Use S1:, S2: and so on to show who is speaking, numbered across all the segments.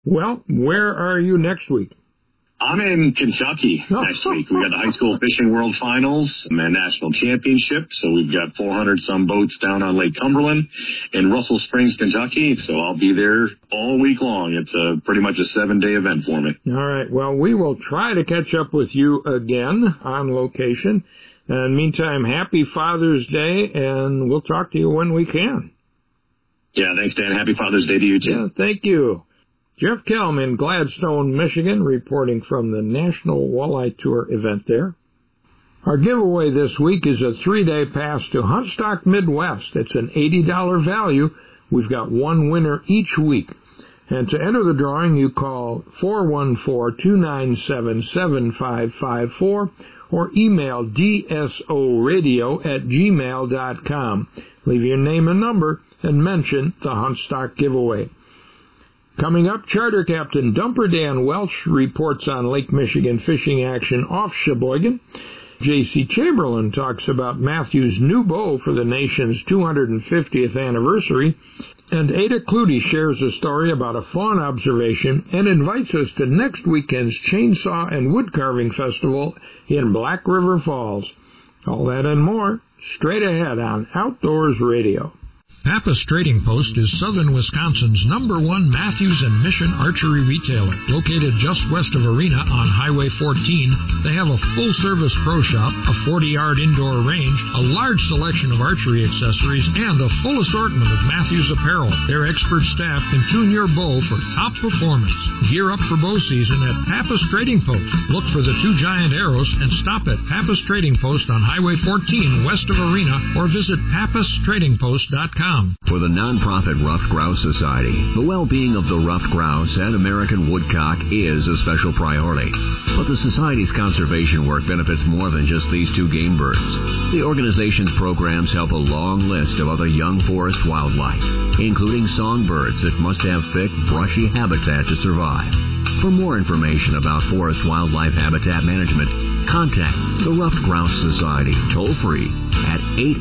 S1: Well, where are you next week?
S2: I'm in Kentucky next week. We got the High School Fishing World Finals and National Championship. So we've got 400-some boats down on Lake Cumberland in Russell Springs, Kentucky. So I'll be there all week long. It's pretty much a 7-day event for me.
S1: All right. Well, we will try to catch up with you again on location. And meantime, happy Father's Day, and we'll talk to you when we can.
S2: Yeah, thanks, Dan. Happy Father's Day to you, too.
S1: Yeah, thank you. Jeff Kelm in Gladstone, Michigan, reporting from the National Walleye Tour event there. Our giveaway this week is a 3-day pass to Huntstock Midwest. It's an $80 value. We've got one winner each week. And to enter the drawing, you call 414-297-7554 or email dsoradio@gmail.com. Leave your name and number and mention the Huntstock giveaway. Coming up, Charter Captain Dumper Dan Welch reports on Lake Michigan fishing action off Sheboygan. J.C. Chamberlain talks about Matthew's new bow for the nation's 250th anniversary. And Ada Clutie shares a story about a fawn observation and invites us to next weekend's Chainsaw and Woodcarving Festival in Black River Falls. All that and more straight ahead on Outdoors Radio.
S3: Pappas Trading Post is southern Wisconsin's #1 Matthews and Mission archery retailer. Located just west of Arena on Highway 14, they have a full-service pro shop, a 40-yard indoor range, a large selection of archery accessories, and a full assortment of Matthews apparel. Their expert staff can tune your bow for top performance. Gear up for bow season at Pappas Trading Post. Look for the 2 giant arrows and stop at Pappas Trading Post on Highway 14 west of Arena or visit pappastradingpost.com.
S4: For the nonprofit Ruffed Grouse Society, the well-being of the ruffed grouse and American woodcock is a special priority. But the Society's conservation work benefits more than just these 2 game birds. The organization's programs help a long list of other young forest wildlife, including songbirds that must have thick, brushy habitat to survive. For more information about forest wildlife habitat management, contact the Ruffed Grouse Society toll-free at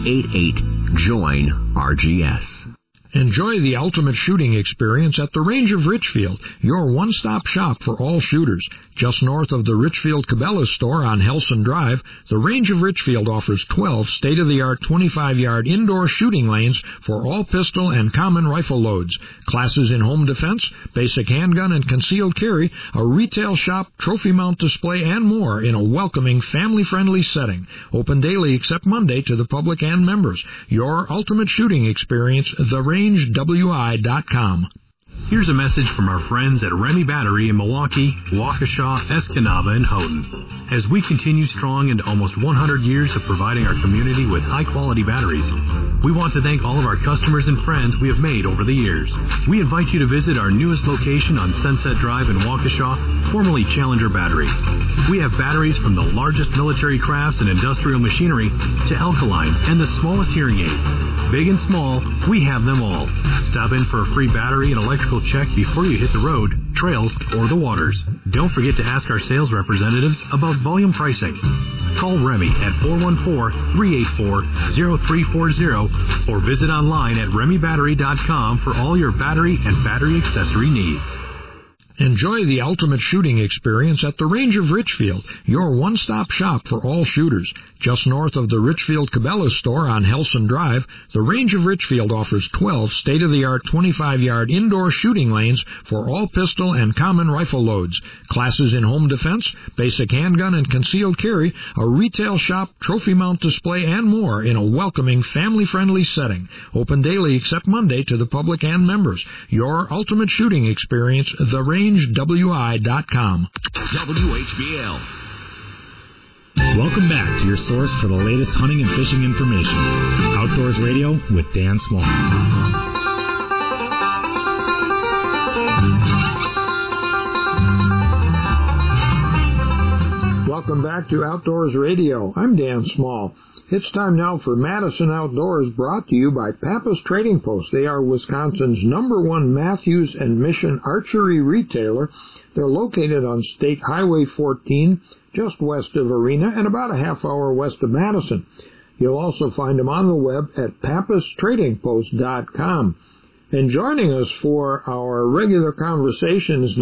S4: 888-JOIN-RGS.
S3: Enjoy the ultimate shooting experience at the Range of Richfield, your one-stop shop for all shooters. Just north of the Richfield Cabela's store on Helson Drive, the Range of Richfield offers 12 state-of-the-art 25-yard indoor shooting lanes for all pistol and common rifle loads, classes in home defense, basic handgun and concealed carry, a retail shop, trophy mount display, and more in a welcoming, family-friendly setting. Open daily except Monday to the public and members. Your ultimate shooting experience, TheRangeWI.com.
S5: Here's a message from our friends at Remy Battery in Milwaukee, Waukesha, Escanaba, and Houghton. As we continue strong into almost 100 years of providing our community with high-quality batteries, we want to thank all of our customers and friends we have made over the years. We invite you to visit our newest location on Sunset Drive in Waukesha, formerly Challenger Battery. We have batteries from the largest military crafts and industrial machinery to alkalines and the smallest hearing aids. Big and small, we have them all. Stop in for a free battery and electrical check before you hit the road, trails, or the waters. Don't forget to ask our sales representatives about volume pricing. Call Remy at 414-384-0340 or visit online at RemyBattery.com for all your battery and battery accessory needs.
S3: Enjoy the ultimate shooting experience at the Range of Richfield, your one-stop shop for all shooters. Just north of the Richfield Cabela's store on Helson Drive, the Range of Richfield offers 12 state-of-the-art 25-yard indoor shooting lanes for all pistol and common rifle loads, classes in home defense, basic handgun and concealed carry, a retail shop, trophy mount display, and more in a welcoming, family-friendly setting. Open daily except Monday to the public and members. Your ultimate shooting experience, TheRangeWI.com.
S4: WHBL.
S6: Welcome back to your source for the latest hunting and fishing information. Outdoors Radio with Dan Small.
S1: Welcome back to Outdoors Radio. I'm Dan Small. It's time now for Madison Outdoors, brought to you by Pappas Trading Post. They are Wisconsin's #1 Matthews and Mission archery retailer. They're located on State Highway 14, just west of Arena and about a half hour west of Madison. You'll also find them on the web at pappastradingpost.com. And joining us for our regular conversations